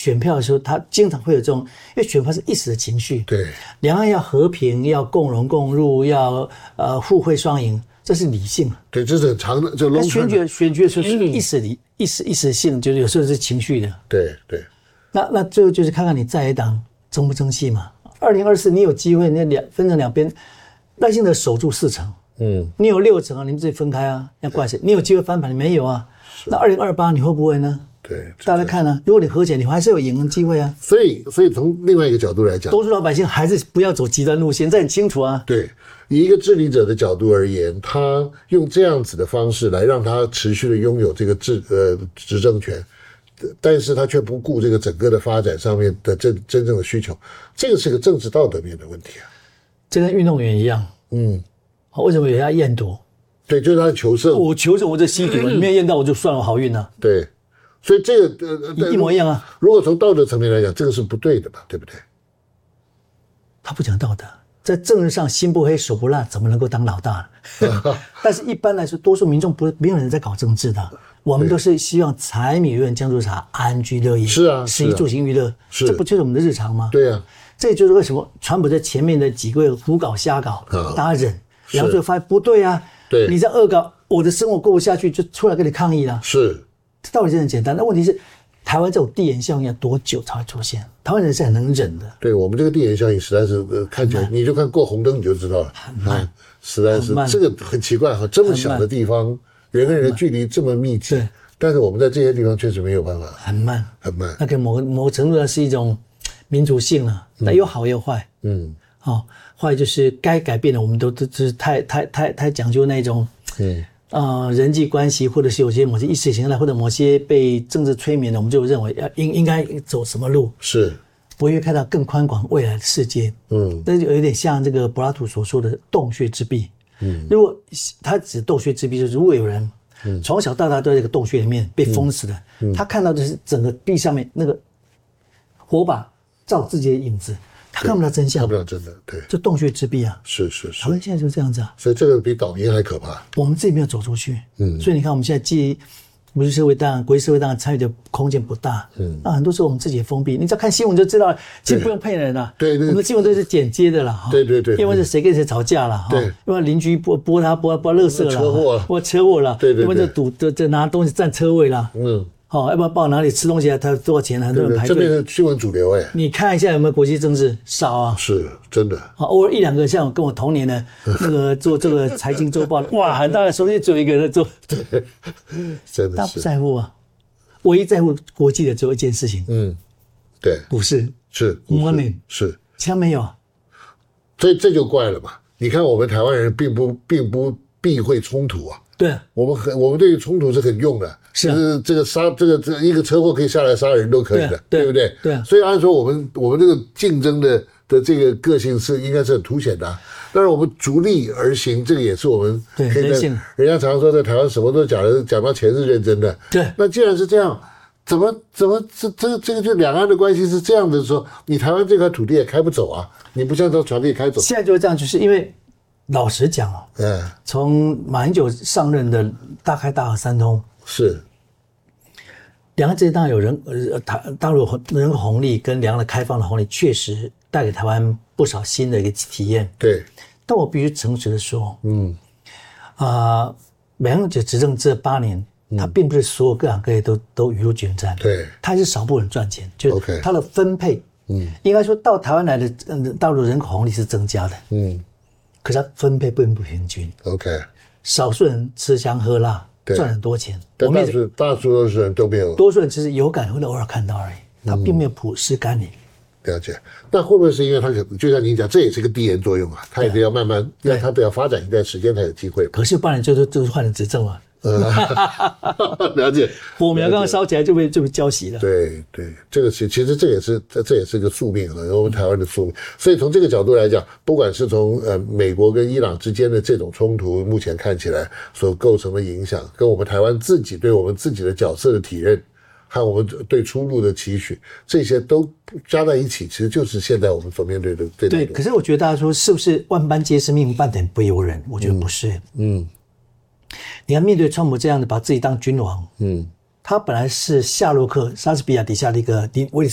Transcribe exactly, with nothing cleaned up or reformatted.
选票的时候，他经常会有这种，因为选票是一时的情绪， 对， 两岸要和平，要共荣共入，要呃互惠双赢，这是理性。 对，这是很长的，这他选举选举的时候是一时理、嗯、一时一时性，就是有时候是情绪的。 对对。 那那最后就是看看你在野党争不争气嘛。二零二四你有机会，那两分成两边，赖清德守住四成，嗯，你有六成啊，你们自己分开啊，要怪谁？你有机会翻盘，你没有啊？那二零二八你会不会呢？ 对， 大家看啊，如果你和解，你还是有赢的机会啊。 所以，所以从另外一个角度来讲， 多数老百姓还是不要走极端路线，这很清楚啊。 对，以一个治理者的角度而言，他用这样子的方式来让他持续的拥有这个治呃执政权。但是他却不顾这个整个的发展上面的真真正的需求，这个是个政治道德面的问题啊。 这跟运动员一样，嗯，为什么有人要验赌？ 对，就是他求胜。 我求胜，我这吸毒，你没有验到，我就算我好运啊。 对，所以这个呃一模一样啊。 如果从道德层面来讲，这个是不对的嘛，对不对？ 他不讲道德，在政治上心不黑手不辣，怎么能够当老大呢？但是一般来说，多数民众不没有人在搞政治的。我们都是希望柴米油盐酱醋茶安居乐业， 是啊， 食衣住行娱乐，这不就是我们的日常吗？ 对啊， 这就是为什么川普在前面的几个月胡搞瞎搞，啊、大家忍，然后最后发现不对啊， 对， 你在恶搞，我的生活过不下去，就出来跟你抗议了。 是， 这道理是很简单，那问题是台湾这种递延效应要多久才会出现？台湾人是很能忍的。 对，我们这个递延效应实在是、呃、看起来，你就看过红灯你就知道了， 很慢， 啊、实在是这个很奇怪哈，这么小的地方。人跟人的距离这么密集，但是我们在这些地方确实没有办法， 很慢， 很慢。 那个某某程度上是一种民族性了，但有好有坏。嗯，哦，坏就是该改变的，我们都都是太太太太讲究那种，嗯，呃，人际关系，或者是有些某些意识形态，或者某些被政治催眠的，我们就认为要应应该走什么路， 是不会看到更宽广未来的世界。嗯，那就有点像这个柏拉图所说的洞穴之壁。嗯，如果他指洞穴之壁，就是如果有人从小到大都在这个洞穴里面被封死的，嗯嗯、他看到的是整个壁上面那个火把照自己的影子，他看不到真相， 看不到真的，对， 就洞穴之壁啊， 是是是， 台湾现在就这样子啊， 所以这个比倒霉还可怕。 我们自己没有走出去，嗯，所以你看我们现在既国际社会当然，国际社会当然参与的空间不大，嗯，那很多时候我们自己也封闭，你只要看新闻就知道了，其实不用骗人了， 对 对, 对， 我们的新闻都是剪接的了， 对对对， 因为是谁跟谁吵架了， 对， 因为邻居拨拨他拨拨垃圾了， 车祸， 拨车祸了， 对对对， 因为这堵这这拿东西占车位了，嗯。哦，要不然报哪里吃东西啊？他多少钱？很多人排队。 这边是新闻主流哎、欸。 你看一下有没有国际政治？少啊。 是真的。 啊，偶尔一两个，像我跟我同年的那个做这个财经周报的，哇，很大的手机只有一个人做。 对，真的是。 他不在乎啊，唯一在乎国际的只有一件事情。 嗯，对， 股市是 money 是， 其他没有。 这这就怪了嘛！你看我们台湾人并不并不避讳冲突啊。 对， 我们很我们对于冲突是很用的， 是、啊、 就是这个杀这个这一个车祸可以下来杀人都可以的， 对, 对不对？ 对、啊， 所以按说我们我们这个竞争的的这个个性是应该是很凸显的、啊，但是我们逐利而行，这个也是我们对人性。 人家常说在台湾什么都假的，假装钱是认真的。 对， 那既然是这样，怎么怎么这这个这个就两岸的关系是这样的时候，你台湾这块土地也开不走啊，你不像到船可以开走。 现在就是这样，就是因为。老实讲啊， 嗯， 从马英九上任的大开大合三通是， 两岸之间当然有人呃大大陆人口红利跟两岸的开放的红利，确实带给台湾不少新的一个体验。 对， 但我必须诚实的说，嗯，啊、呃，马英九执政这八年，嗯、他并不是所有各行各业都都雨露均沾， 对， 他还是少部分人赚钱，就是他的分配，嗯，应该说到台湾来的嗯大陆人口红利是增加的，嗯。可是它分配并不平均 ，OK， 少数人吃香喝辣赚很多钱， 但大数大多数人都没有， 多数人只是有感会偶尔看到而已，他并没有普世甘霖。 了解，那会不会是因为他就像您讲，这也是个递延作用啊？他也得要慢慢，让他得要发展一段时间才有机会。 可是八年就是就是换了执政了。 了解， 火苗刚刚烧起来就被就被浇熄了。 对对，这个其其实这也是这也是个宿命了，我们台湾的宿命。所以从这个角度来讲，不管是从呃美国跟伊朗之间的这种冲突，目前看起来所构成的影响，跟我们台湾自己对我们自己的角色的体认，和我们对出路的期许，这些都加在一起，其实就是现在我们所面对的对。 对，可是我觉得大家说是不是万般皆是命，半点不由人？我觉得不是。嗯。嗯，你看，面对川普这样的把自己当君王，嗯，他本来是夏洛克、莎士比亚底下的一个威利